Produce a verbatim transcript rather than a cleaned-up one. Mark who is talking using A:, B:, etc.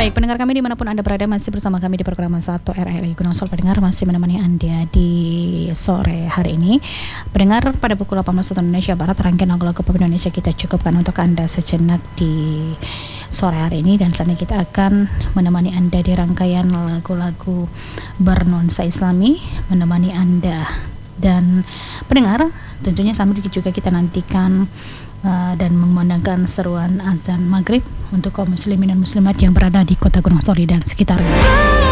A: Baik, pendengar kami dimanapun Anda berada, masih bersama kami di program satu R R I Gunung Sol. Pendengar masih menemani Anda di sore hari ini. Pendengar, pada pukul delapan belas waktu Indonesia Barat, rangkaian lagu-lagu pop Indonesia kita cukupkan untuk Anda sejenak di sore hari ini. Dan saat ini kita akan menemani Anda di rangkaian lagu-lagu bernuansa Islami, menemani Anda. Dan pendengar, tentunya sambil juga kita nantikan Uh, dan memandangkan seruan azan maghrib untuk kaum muslimin dan muslimat yang berada di kota Gunung Soli dan sekitarnya.